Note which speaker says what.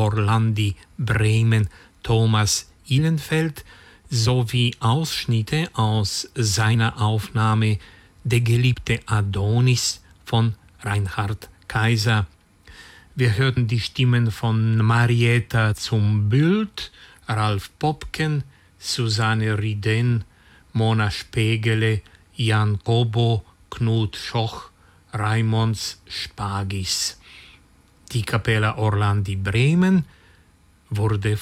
Speaker 1: Orlandi Bremen Thomas Ihlenfeld sowie Ausschnitte aus seiner Aufnahme Der geliebte Adonis von Reinhard Kaiser. Wir hörten die Stimmen von Marietta Zumbült, Ralf Popken, Susanne Riden, Mona Spegele, Jan Kobo, Knut Schoch, Raimonds Spagis. Die Kapella Orlandi Bremen wurde